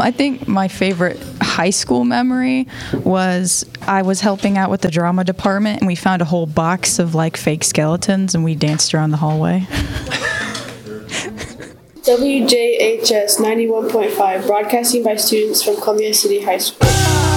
I think my favorite high school memory was I was helping out with the drama department, and we found a whole box of like fake skeletons, and we danced around the hallway. WJHS 91.5, broadcasting by students from Columbia City High School.